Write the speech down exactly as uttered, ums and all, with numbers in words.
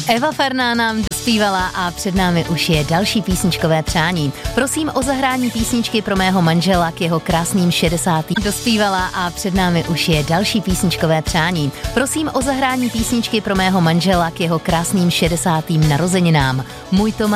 Eva Farná nám dospívala a před námi už je další písničkové přání. Prosím o zahrání písničky pro mého manžela k jeho krásným šedesátým. Dospívala a před námi už je další písničkové přání. Prosím o zahrání písničky pro mého manžela k jeho krásným šedesátým narozeninám. Můj Tomáš